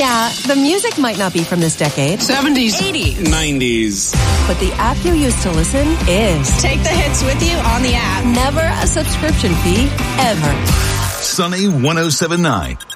Yeah, the music might not be from this decade. 70s. 80s. 90s. But the app you use to listen is. Take the hits with you on the app. Never a subscription fee, ever. Sunny 107.9.